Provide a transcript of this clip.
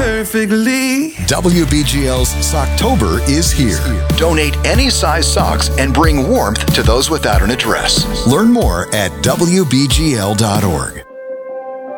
perfectly. WBGL's Socktober is here. Donate any size socks and bring warmth to those without an address. Learn more at WBGL.org.